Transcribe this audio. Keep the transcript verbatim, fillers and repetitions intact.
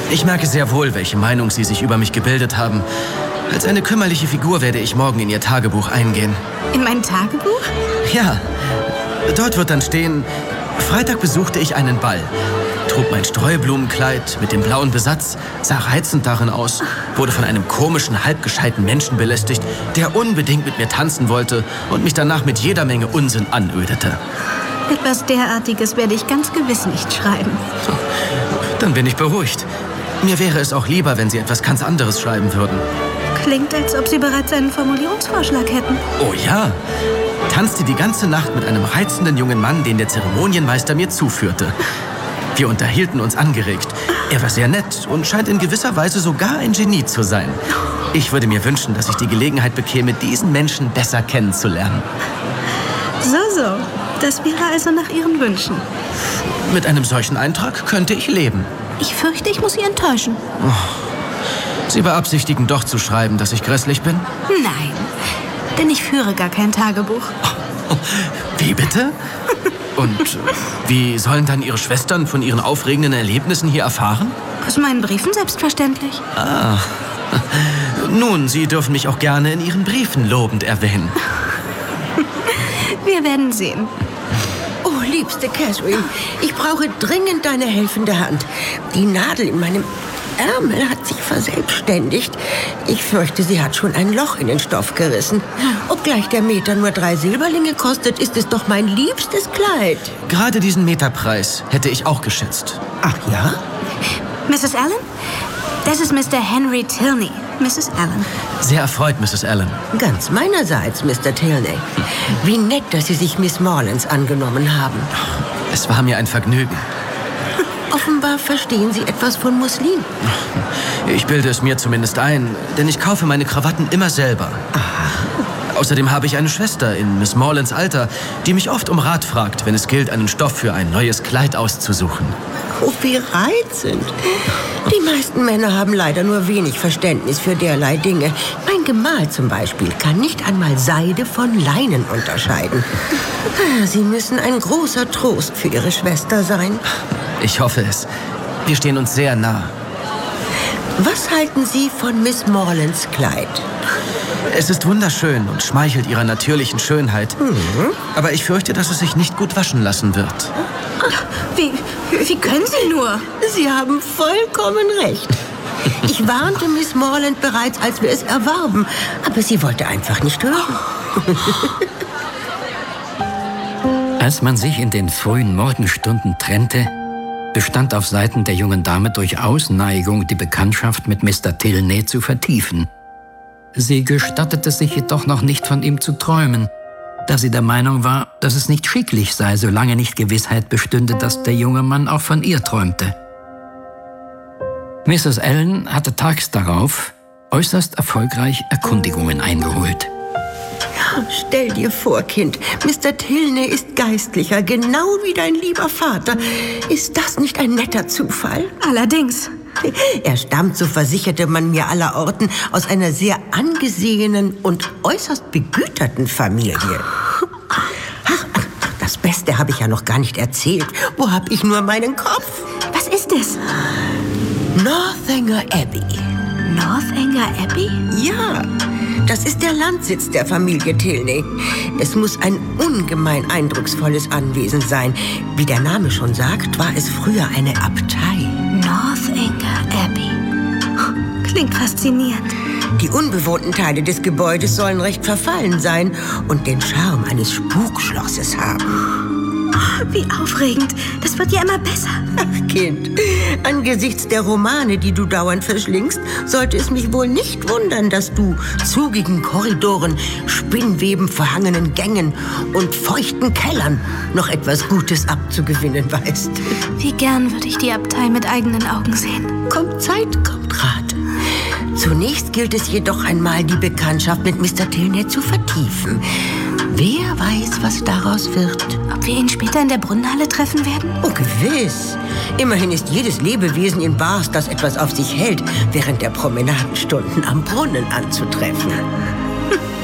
Ich merke sehr wohl, welche Meinung Sie sich über mich gebildet haben. Als eine kümmerliche Figur werde ich morgen in Ihr Tagebuch eingehen. In mein Tagebuch? Ja. Dort wird dann stehen: Freitag besuchte ich einen Ball, trug mein Streublumenkleid mit dem blauen Besatz, sah reizend darin aus, wurde von einem komischen, halbgescheiten Menschen belästigt, der unbedingt mit mir tanzen wollte und mich danach mit jeder Menge Unsinn anödete. Etwas derartiges werde ich ganz gewiss nicht schreiben. Dann bin ich beruhigt. Mir wäre es auch lieber, wenn Sie etwas ganz anderes schreiben würden. Klingt, als ob Sie bereits einen Formulierungsvorschlag hätten. Oh ja. Tanzte die ganze Nacht mit einem reizenden jungen Mann, den der Zeremonienmeister mir zuführte. Wir unterhielten uns angeregt. Er war sehr nett und scheint in gewisser Weise sogar ein Genie zu sein. Ich würde mir wünschen, dass ich die Gelegenheit bekäme, diesen Menschen besser kennenzulernen. So, so. Das wäre also nach Ihren Wünschen. Mit einem solchen Eintrag könnte ich leben. Ich fürchte, ich muss Sie enttäuschen. Oh. Sie beabsichtigen doch zu schreiben, dass ich grässlich bin? Nein, denn ich führe gar kein Tagebuch. Oh, wie bitte? Und wie sollen dann Ihre Schwestern von Ihren aufregenden Erlebnissen hier erfahren? Aus meinen Briefen selbstverständlich. Ah, nun, Sie dürfen mich auch gerne in Ihren Briefen lobend erwähnen. Wir werden sehen. Oh, liebste Catherine, ich brauche dringend deine helfende Hand. Die Nadel in meinem Ärmel hat sich verselbstständigt. Ich fürchte, sie hat schon ein Loch in den Stoff gerissen. Obgleich der Meter nur drei Silberlinge kostet, ist es doch mein liebstes Kleid. Gerade diesen Meterpreis hätte ich auch geschätzt. Ach ja? Misses Allen? Das ist Mister Henry Tilney. Misses Allen. Sehr erfreut, Misses Allen. Ganz meinerseits, Mister Tilney. Wie nett, dass Sie sich Miss Morlands angenommen haben. Es war mir ein Vergnügen. Offenbar verstehen Sie etwas von Muslin. Ich bilde es mir zumindest ein, denn ich kaufe meine Krawatten immer selber. Aha. Außerdem habe ich eine Schwester in Miss Morlands Alter, die mich oft um Rat fragt, wenn es gilt, einen Stoff für ein neues Kleid auszusuchen. Oh, wie reizend. Die meisten Männer haben leider nur wenig Verständnis für derlei Dinge. Mein Gemahl zum Beispiel kann nicht einmal Seide von Leinen unterscheiden. Sie müssen ein großer Trost für Ihre Schwester sein. Ich hoffe es. Wir stehen uns sehr nah. Was halten Sie von Miss Morlands Kleid? Es ist wunderschön und schmeichelt ihrer natürlichen Schönheit. Mhm. Aber ich fürchte, dass es sich nicht gut waschen lassen wird. Wie, wie können Sie nur? Sie haben vollkommen recht. Ich warnte Miss Morland bereits, als wir es erwarben. Aber sie wollte einfach nicht hören. Als man sich in den frühen Morgenstunden trennte, bestand auf Seiten der jungen Dame durchaus Neigung, die Bekanntschaft mit Mister Tilney zu vertiefen. Sie gestattete sich jedoch noch nicht von ihm zu träumen, da sie der Meinung war, dass es nicht schicklich sei, solange nicht Gewissheit bestünde, dass der junge Mann auch von ihr träumte. Misses Allen hatte tags darauf äußerst erfolgreich Erkundigungen eingeholt. Stell dir vor, Kind, Mister Tilney ist Geistlicher, genau wie dein lieber Vater. Ist das nicht ein netter Zufall? Allerdings. Er stammt, so versicherte man mir allerorten, aus einer sehr angesehenen und äußerst begüterten Familie. Ach, ach, das Beste habe ich ja noch gar nicht erzählt. Wo habe ich nur meinen Kopf? Was ist es? Northanger Abbey. Northanger Abbey? Ja, das ist der Landsitz der Familie Tilney. Es muss ein ungemein eindrucksvolles Anwesen sein. Wie der Name schon sagt, war es früher eine Abtei. Northanger Abbey. Klingt faszinierend. Die unbewohnten Teile des Gebäudes sollen recht verfallen sein und den Charme eines Spukschlosses haben. Wie aufregend. Das wird ja immer besser. Ach, Kind, angesichts der Romane, die du dauernd verschlingst, sollte es mich wohl nicht wundern, dass du zugigen Korridoren, Spinnweben verhangenen Gängen und feuchten Kellern noch etwas Gutes abzugewinnen weißt. Wie gern würde ich die Abtei mit eigenen Augen sehen. Kommt Zeit, kommt Rat. Zunächst gilt es jedoch einmal, die Bekanntschaft mit Mister Tilney zu vertiefen. Wer weiß, was daraus wird. Ob wir ihn später in der Brunnenhalle treffen werden? Oh, gewiss. Immerhin ist jedes Lebewesen in Bath, das etwas auf sich hält, während der Promenadenstunden am Brunnen anzutreffen.